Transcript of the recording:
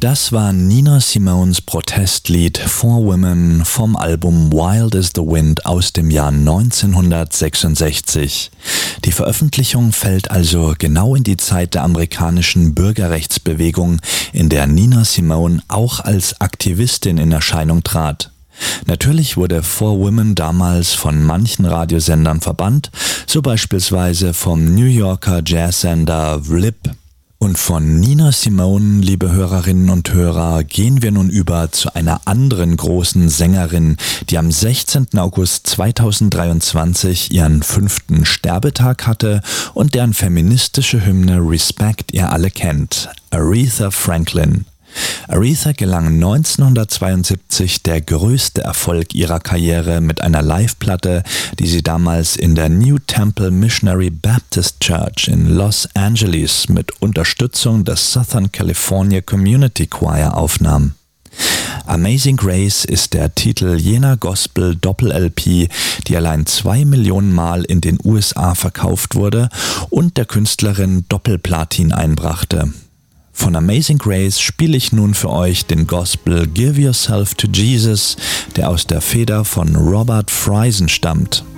Das war Nina Simones Protestlied For Women vom Album Wild as the Wind aus dem Jahr 1966. Die Veröffentlichung fällt also genau in die Zeit der amerikanischen Bürgerrechtsbewegung, in der Nina Simone auch als Aktivistin in Erscheinung trat. Natürlich wurde For Women damals von manchen Radiosendern verbannt, so beispielsweise vom New Yorker Jazzsender VLIP. Und von Nina Simone, liebe Hörerinnen und Hörer, gehen wir nun über zu einer anderen großen Sängerin, die am 16. August 2023 ihren 5. Sterbetag hatte und deren feministische Hymne Respect ihr alle kennt, Aretha Franklin. Aretha gelang 1972 der größte Erfolg ihrer Karriere mit einer Live-Platte, die sie damals in der New Temple Missionary Baptist Church in Los Angeles mit Unterstützung des Southern California Community Choir aufnahm. Amazing Grace ist der Titel jener Gospel-Doppel-LP, die allein 2 Millionen Mal in den USA verkauft wurde und der Künstlerin Doppelplatin einbrachte. Von Amazing Grace spiele ich nun für euch den Gospel Give Yourself to Jesus, der aus der Feder von Robert Friesen stammt.